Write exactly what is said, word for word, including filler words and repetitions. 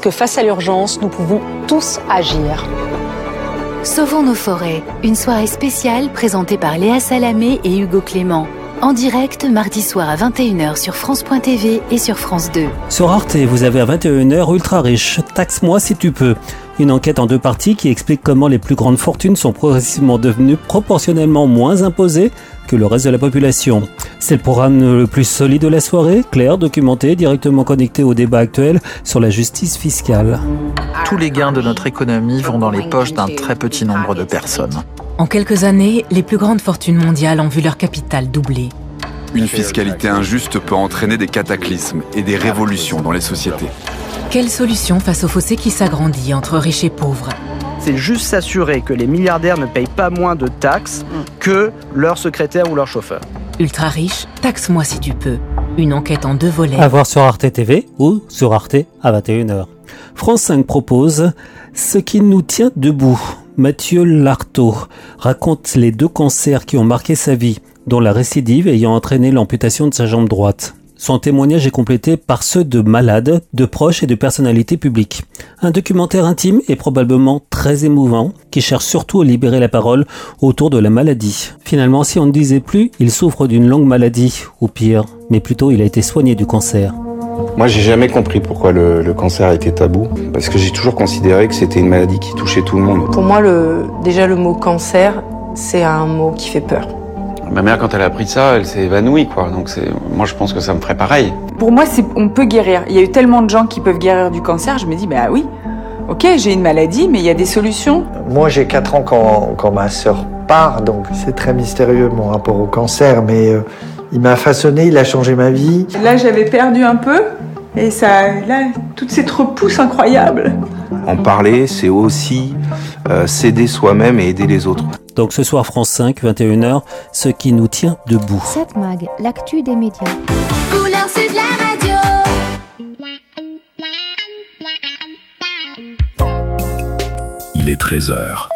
que face à l'urgence, nous pouvons tous agir. Sauvons nos forêts, une soirée spéciale présentée par Léa Salamé et Hugo Clément. En direct, mardi soir à vingt et une heures sur France point T V et sur France deux. Sur Arte, vous avez à vingt et une heures Ultra Riche, taxe-moi si tu peux. Une enquête en deux parties qui explique comment les plus grandes fortunes sont progressivement devenues proportionnellement moins imposées que le reste de la population. C'est le programme le plus solide de la soirée, clair, documenté, directement connecté au débat actuel sur la justice fiscale. Tous les gains de notre économie vont dans les poches d'un très petit nombre de personnes. En quelques années, les plus grandes fortunes mondiales ont vu leur capital doubler. Une fiscalité injuste peut entraîner des cataclysmes et des révolutions dans les sociétés. Quelle solution face au fossé qui s'agrandit entre riches et pauvres ? C'est juste s'assurer que les milliardaires ne payent pas moins de taxes que leur secrétaire ou leur chauffeur. Ultra riche, taxe-moi si tu peux. Une enquête en deux volets. À voir sur Arte T V ou sur Arte à vingt et une heures. France cinq propose Ce qui nous tient debout. Mathieu Lartaud raconte les deux cancers qui ont marqué sa vie, dont la récidive ayant entraîné l'amputation de sa jambe droite. Son témoignage est complété par ceux de malades, de proches et de personnalités publiques. Un documentaire intime et probablement très émouvant, qui cherche surtout à libérer la parole autour de la maladie. Finalement, si on ne disait plus, il souffre d'une longue maladie, ou pire, mais plutôt il a été soigné du cancer. Moi, j'ai jamais compris pourquoi le, le cancer était tabou, parce que j'ai toujours considéré que c'était une maladie qui touchait tout le monde. Pour moi, le, déjà le mot cancer, c'est un mot qui fait peur. Ma mère, quand elle a appris ça, elle s'est évanouie, quoi. Donc c'est, moi, je pense que ça me ferait pareil. Pour moi, c'est, on peut guérir. Il y a eu tellement de gens qui peuvent guérir du cancer. Je me dis, bah oui, ok, j'ai une maladie, mais il y a des solutions. Moi, j'ai quatre ans quand, quand ma sœur part, donc c'est très mystérieux mon rapport au cancer, mais euh, il m'a façonné, il a changé ma vie. Là, j'avais perdu un peu, et ça, là, toute cette repousse incroyable. En parler, c'est aussi euh, s'aider soi-même et aider les autres. Donc ce soir, France cinq, vingt et une heures, ce qui nous tient debout. sept Mag, l'actu des médias. Couleur, c'est de la radio. Il est treize heures.